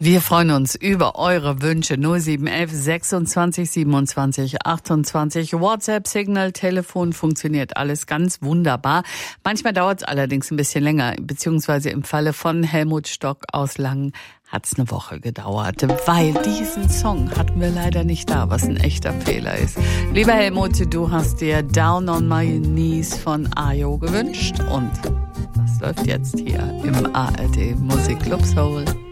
Wir freuen uns über eure Wünsche 0711 26 27 28. WhatsApp, Signal, Telefon funktioniert alles ganz wunderbar. Manchmal dauert es allerdings ein bisschen länger, beziehungsweise im Falle von Helmut Stock aus Langen hat es eine Woche gedauert, weil diesen Song hatten wir leider nicht da, was ein echter Fehler ist. Lieber Helmut, du hast dir Down on My Knees von Ayo gewünscht und das läuft jetzt hier im ARD Musikclub Soul.